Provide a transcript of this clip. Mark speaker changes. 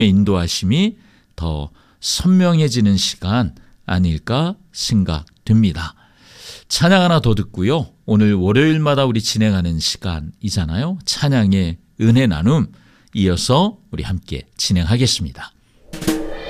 Speaker 1: 인도하심이 더 선명해지는 시간 아닐까 생각됩니다. 찬양 하나 더 듣고요. 오늘 월요일마다 우리 진행하는 시간이잖아요. 찬양의 은혜 나눔 이어서 우리 함께 진행하겠습니다.